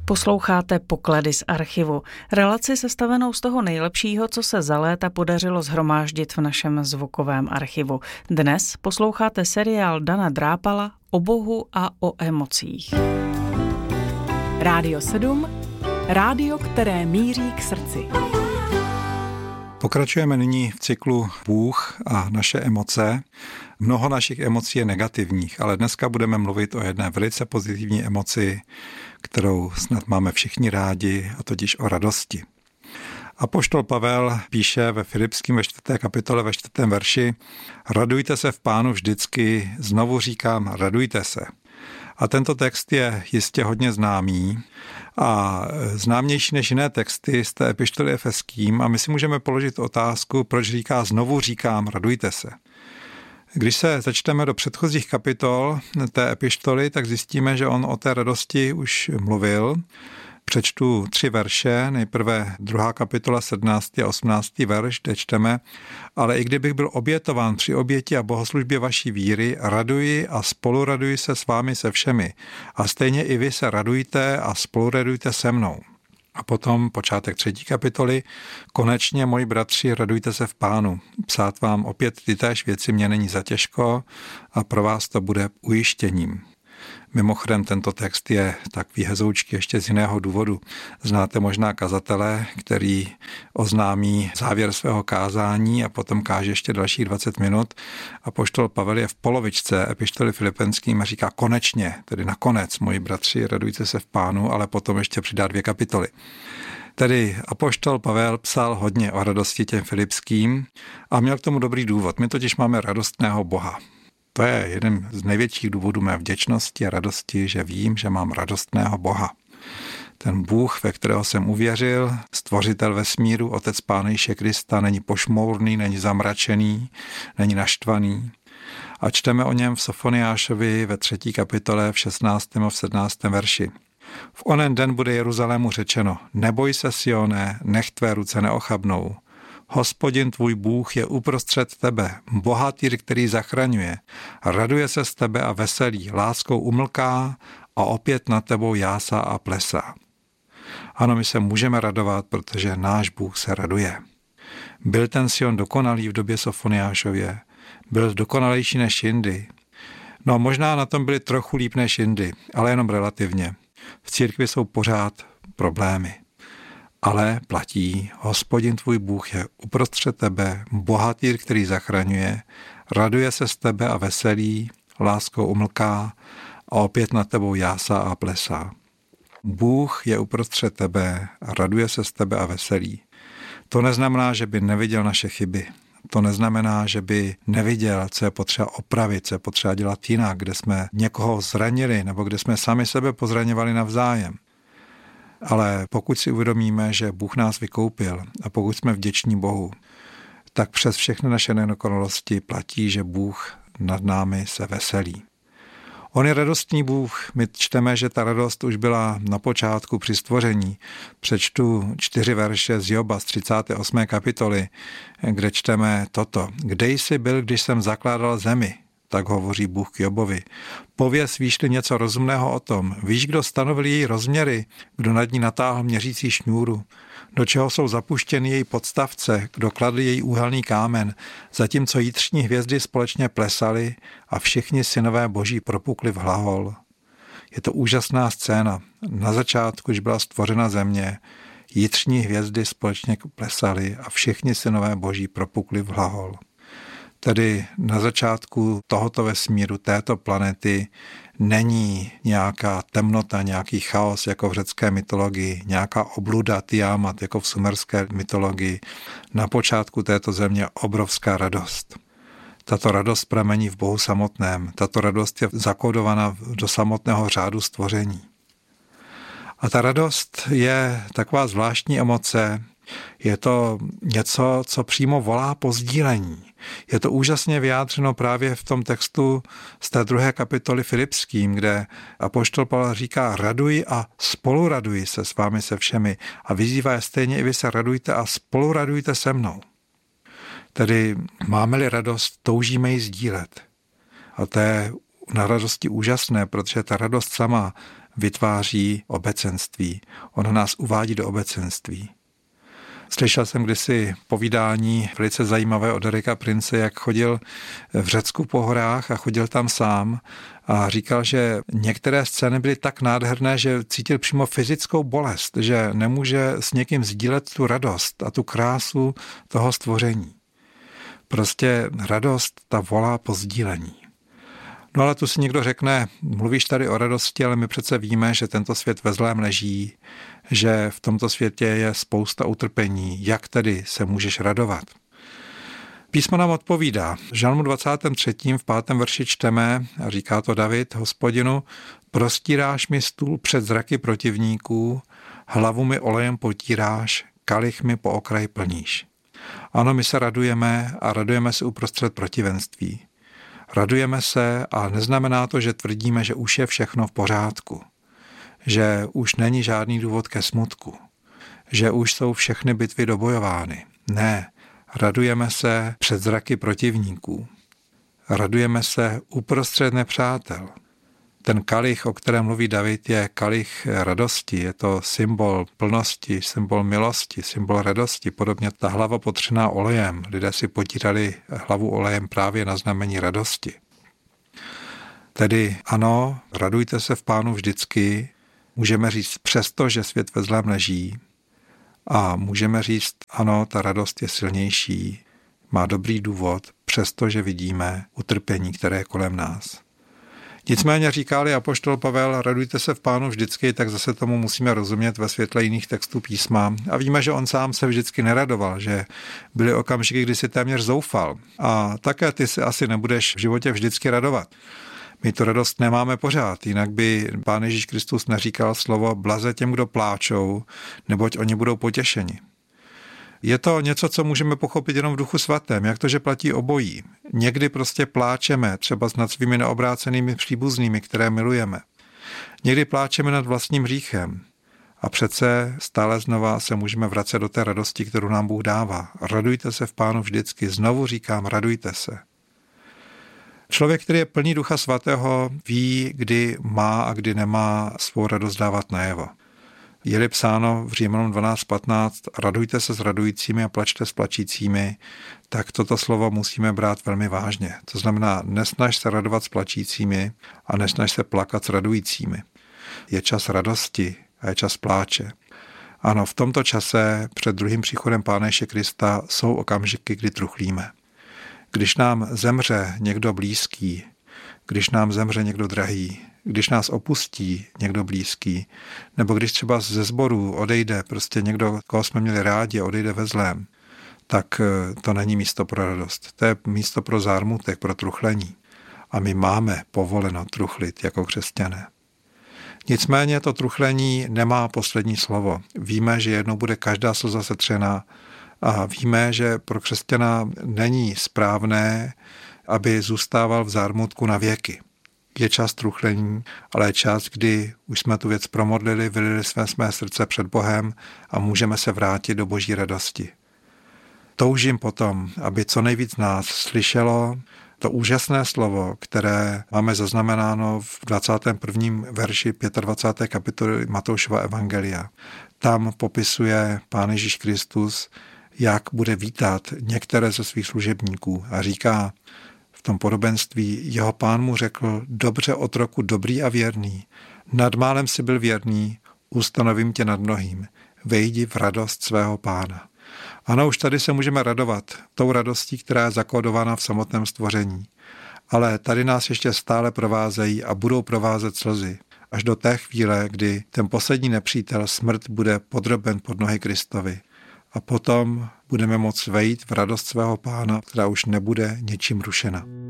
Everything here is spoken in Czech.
Posloucháte Poklady z archivu. Relaci sestavenou z toho nejlepšího, co se za léta podařilo shromáždit v našem zvukovém archivu. Dnes posloucháte seriál Dana Drápala o Bohu a o emocích. Rádio 7, rádio, které míří k srdci. Pokračujeme nyní v cyklu Bůh a naše emoce. Mnoho našich emocí je negativních, ale dneska budeme mluvit o jedné velice pozitivní emoci, kterou snad máme všichni rádi, a totiž o radosti. Apoštol Pavel píše ve Filipským ve 4. kapitole ve 4. verši: Radujte se v Pánu vždycky, znovu říkám, radujte se. A tento text je jistě hodně známý a známější než jiné texty z té epištoly Efeským, a my si můžeme položit otázku, proč říká znovu říkám, radujte se. Když se začteme do předchozích kapitol té epištoly, tak zjistíme, že on o té radosti už mluvil. Přečtu 3 verše, nejprve 2. kapitola 17. a 18. verš, kde čteme: Ale i kdybych byl obětován při oběti a bohoslužbě vaší víry, raduji a spoluraduji se s vámi se všemi. A stejně i vy se radujte a spoluradujte se mnou. A potom počátek 3. kapitoly: Konečně, moji bratři, radujte se v Pánu. Psát vám opět tytéž věci mě není zatěžko a pro vás to bude ujištěním. Mimochodem, tento text je takový hezoučký ještě z jiného důvodu. Znáte možná kazatele, který oznámí závěr svého kázání a potom káže ještě dalších 20 minut. Apoštol Pavel je v polovičce epištoly Filipenským a říká konečně, tedy nakonec, moji bratři, radujte se v Pánu, ale potom ještě přidá 2 kapitoly. Tedy apoštol Pavel psal hodně o radosti těm Filipským a měl k tomu dobrý důvod. My totiž máme radostného Boha. To je jeden z největších důvodů mé vděčnosti a radosti, že vím, že mám radostného Boha. Ten Bůh, ve kterého jsem uvěřil, stvořitel vesmíru, Otec Pána Ježíše Krista, není pošmourný, není zamračený, není naštvaný. A čteme o něm v Sofoniášovi ve 3. kapitole v 16. a v 17. verši. V onen den bude Jeruzalému řečeno: Neboj se, Sione, nech tvé ruce neochabnou. Hospodin tvůj Bůh je uprostřed tebe, bohatýr, který zachraňuje. Raduje se z tebe a veselí, láskou umlká a opět nad tebou jásá a plesá. Ano, my se můžeme radovat, protože náš Bůh se raduje. Byl ten Sion dokonalý v době Sofoniášově, byl dokonalejší než jindy. No, možná na tom byli trochu líp než jindy, ale jenom relativně. V církvi jsou pořád problémy. Ale platí, Hospodin tvůj Bůh je uprostřed tebe, bohatýr, který zachraňuje, raduje se z tebe a veselí, láskou umlká a opět nad tebou jásá a plesá. Bůh je uprostřed tebe, raduje se z tebe a veselí. To neznamená, že by neviděl naše chyby. To neznamená, že by neviděl, co je potřeba opravit, co je potřeba dělat jinak, kde jsme někoho zranili nebo kde jsme sami sebe pozraňovali navzájem. Ale pokud si uvědomíme, že Bůh nás vykoupil a pokud jsme vděční Bohu, tak přes všechny naše nedokonalosti platí, že Bůh nad námi se veselí. On je radostný Bůh. My čteme, že ta radost už byla na počátku při stvoření. Přečtu 4 verše z Joba z 38. kapitoly, kde čteme toto. Kde jsi byl, když jsem zakládal zemi? Tak hovoří Bůh k Jobovi. Pověz, víš-li něco rozumného o tom. Víš, kdo stanovil její rozměry, kdo nad ní natáhl měřící šňůru, do čeho jsou zapuštěny její podstavce, kdo kladl její úhelný kámen, zatímco jitřní hvězdy společně plesaly a všichni synové boží propukli v hlahol. Je to úžasná scéna. Na začátku, když byla stvořena země, jitřní hvězdy společně plesaly a všichni synové boží propukli v hlahol. Tedy na začátku tohoto vesmíru, této planety, není nějaká temnota, nějaký chaos jako v řecké mytologii, nějaká obluda, Tiamat jako v sumerské mytologii. Na počátku této země obrovská radost. Tato radost pramení v Bohu samotném. Tato radost je zakódovaná do samotného řádu stvoření. A ta radost je taková zvláštní emoce. Je to něco, co přímo volá po sdílení. Je to úžasně vyjádřeno právě v tom textu z té 2. kapitoly Filipským, kde apoštol Pavel říká: raduji a spoluraduji se s vámi se všemi. A vyzývá je stejně i vy se radujte a spoluradujte se mnou. Tedy máme-li radost, toužíme ji sdílet. A to je na radosti úžasné, protože ta radost sama vytváří obecenství. On nás uvádí do obecenství. Slyšel jsem kdysi povídání velice zajímavé od Erika Prince, jak chodil v Řecku po horách a chodil tam sám a říkal, že některé scény byly tak nádherné, že cítil přímo fyzickou bolest, že nemůže s někým sdílet tu radost a tu krásu toho stvoření. Prostě radost, ta volá po sdílení. No ale tu si někdo řekne, mluvíš tady o radosti, ale my přece víme, že tento svět ve zlém leží, že v tomto světě je spousta utrpení. Jak tedy se můžeš radovat? Písmo nám odpovídá. V Žalmu 23. v 5. verši čteme, a říká to David, Hospodinu, prostíráš mi stůl před zraky protivníků, hlavu mi olejem potíráš, kalich mi po okraj plníš. Ano, my se radujeme a radujeme se uprostřed protivenství. Radujeme se a neznamená to, že tvrdíme, že už je všechno v pořádku, že už není žádný důvod ke smutku, že už jsou všechny bitvy dobojovány. Ne, radujeme se před zraky protivníků. Radujeme se uprostřed nepřátel. Ten kalich, o kterém mluví David, je kalich radosti, je to symbol plnosti, symbol milosti, symbol radosti. Podobně ta hlava potřená olejem. Lidé si potírali hlavu olejem právě na znamení radosti. Tedy ano, radujte se v Pánu vždycky. Můžeme říct přesto, že svět ve zlém leží. A můžeme říct ano, ta radost je silnější, má dobrý důvod, přestože vidíme utrpení, které je kolem nás. Nicméně říká-li apoštol Pavel, radujte se v Pánu vždycky, tak zase tomu musíme rozumět ve světle jiných textů písma. A víme, že on sám se vždycky neradoval, že byly okamžiky, kdy si téměř zoufal. A také ty si asi nebudeš v životě vždycky radovat. My tu radost nemáme pořád, jinak by Pán Ježíš Kristus neříkal slovo blaze těm, kdo pláčou, neboť oni budou potěšeni. Je to něco, co můžeme pochopit jenom v Duchu svatém, jak to, že platí obojí. Někdy prostě pláčeme, třeba nad svými neobrácenými příbuznými, které milujeme. Někdy pláčeme nad vlastním hříchem. A přece stále znova se můžeme vracet do té radosti, kterou nám Bůh dává. Radujte se v Pánu vždycky. Znovu říkám, radujte se. Člověk, který je plný Ducha svatého, ví, kdy má a kdy nemá svou radost dávat najevo. Je-li psáno v Římanům 12:15, radujte se s radujícími a plačte s plačícími, tak toto slovo musíme brát velmi vážně. To znamená, nesnaž se radovat s plačícími a nesnaž se plakat s radujícími. Je čas radosti a je čas pláče. Ano, v tomto čase před druhým příchodem Pána Ježíše Krista jsou okamžiky, kdy truchlíme. Když nám zemře někdo blízký, když nám zemře někdo drahý, když nás opustí někdo blízký, nebo když třeba ze sboru odejde prostě někdo, koho jsme měli rádi a odejde ve zlém, tak to není místo pro radost. To je místo pro zármutek, pro truchlení. A my máme povoleno truchlit jako křesťané. Nicméně to truchlení nemá poslední slovo. Víme, že jednou bude každá slza setřena a víme, že pro křesťana není správné, aby zůstával v zármutku na věky. Je čas truchlení, ale je čas, kdy už jsme tu věc promodlili, vylili jsme své srdce před Bohem a můžeme se vrátit do Boží radosti. Toužím potom, aby co nejvíc nás slyšelo to úžasné slovo, které máme zaznamenáno v 21. verši 25. kapitoly Matoušova evangelia. Tam popisuje Pán Ježíš Kristus, jak bude vítat některé ze svých služebníků a říká v tom podobenství, jeho pán mu řekl, dobře otroku, dobrý a věrný, nad málem si byl věrný, ustanovím tě nad mnohým, vejdi v radost svého pána. Ano, už tady se můžeme radovat tou radostí, která je zakódována v samotném stvoření. Ale tady nás ještě stále provázejí a budou provázet slzy. Až do té chvíle, kdy ten poslední nepřítel smrt bude podroben pod nohy Kristovi. A potom budeme moct vejít v radost svého pána, která už nebude ničím rušena.